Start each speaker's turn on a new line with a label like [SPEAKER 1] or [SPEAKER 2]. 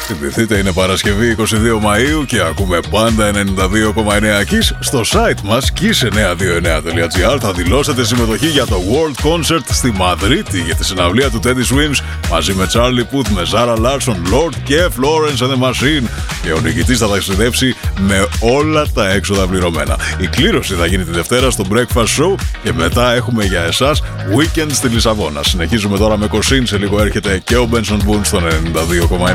[SPEAKER 1] Θυμηθείτε, είναι Παρασκευή 22 Μαΐου και ακούμε πάντα 92,9 Kiss. Στο site μας kiss929.gr θα δηλώσετε συμμετοχή για το World Concert στη Μαδρίτη για τη συναυλία του Teddy Swims μαζί με Charlie Puth, με Zara Larsson, Lord και Florence and the Machine. Και ο νικητής θα ταξιδέψει με όλα τα έξοδα πληρωμένα. Η κλήρωση θα γίνει τη Δευτέρα στο Breakfast Show και μετά έχουμε για εσάς Weekend στη Λισαβόνα. Συνεχίζουμε τώρα με Κοσίν, σε λίγο έρχεται και ο Benson Boone στον 92,9.